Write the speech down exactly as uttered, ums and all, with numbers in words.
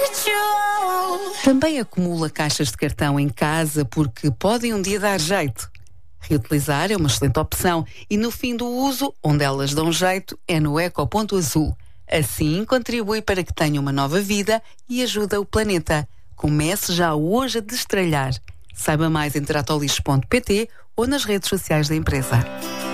Também acumula caixas de cartão em casa porque podem um dia dar jeito. Reutilizar é uma excelente opção e no fim do uso, onde elas dão jeito, é no Ecoponto Azul. Assim, contribui para que tenha uma nova vida e ajuda o planeta. Comece já hoje a destralhar. Saiba mais em tratolis ponto pt ou nas redes sociais da empresa.